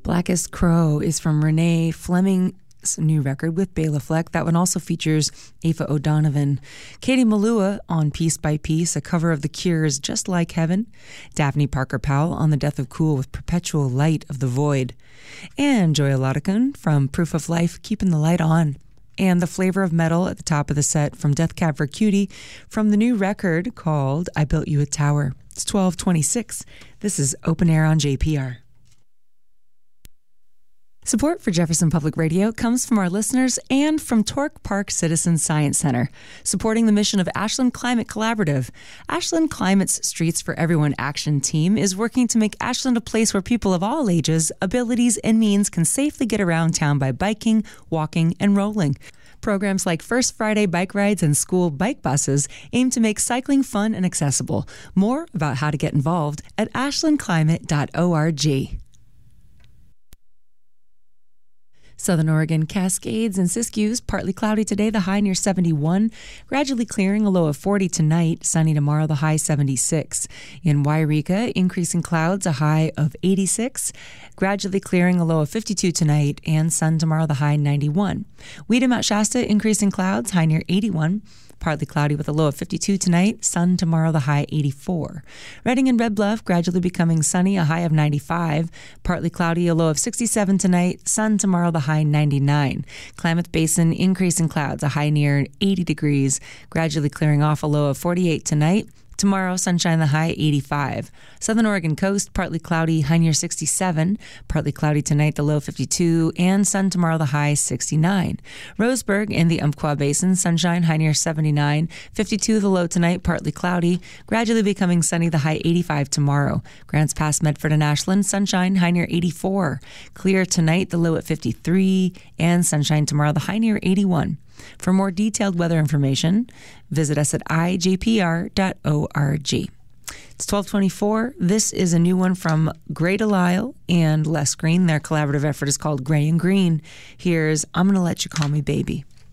Blackest Crow is from Renee Fleming's new record with Bela Fleck. That one also features Aoife O'Donovan. Katie Malua on Piece by Piece, a cover of The Cure's Just Like Heaven. Daphne Parker Powell on The Death of Cool with Perpetual Light of the Void. And Joya Lottakun from Proof of Life, Keeping the Light On. And The Flavor of Metal at the top of the set from Death Cab for Cutie from the new record called I Built You a Tower. It's 12:26. This is Open Air on JPR. Support for Jefferson Public Radio comes from our listeners and from Torque Park Citizen Science Center, supporting the mission of Ashland Climate Collaborative. Ashland Climate's Streets for Everyone action team is working to make Ashland a place where people of all ages, abilities, and means can safely get around town by biking, walking, and rolling. Programs like First Friday bike rides and school bike buses aim to make cycling fun and accessible. More about how to get involved at ashlandclimate.org. Southern Oregon, Cascades and Siskiyous, partly cloudy today, the high near 71. Gradually clearing, a low of 40 tonight. Sunny tomorrow, the high 76. In Wairika, increasing clouds, a high of 86. Gradually clearing, a low of 52 tonight. And sun tomorrow, the high 91. Weedham, Mount Shasta, increasing clouds, high near 81. Partly cloudy with a low of 52 tonight. Sun tomorrow, the high 84. Redding and Red Bluff gradually becoming sunny, a high of 95. Partly cloudy, a low of 67 tonight. Sun tomorrow, the high 99. Klamath Basin increasing clouds, a high near 80 degrees. Gradually clearing off, a low of 48 tonight. Tomorrow, sunshine, the high 85. Southern Oregon coast, partly cloudy, high near 67. Partly cloudy tonight, the low 52. And sun tomorrow, the high 69. Roseburg in the Umpqua Basin, sunshine, high near 79. 52, the low tonight, partly cloudy. Gradually becoming sunny, the high 85 tomorrow. Grants Pass, Medford and Ashland, sunshine, high near 84. Clear tonight, the low at 53. And sunshine tomorrow, the high near 81. For more detailed weather information, visit us at ijpr.org. It's 12:24. This is a new one from Grey Delisle and Les Green. Their collaborative effort is called Gray and Green. Here's I'm Gonna Let You Call Me Baby.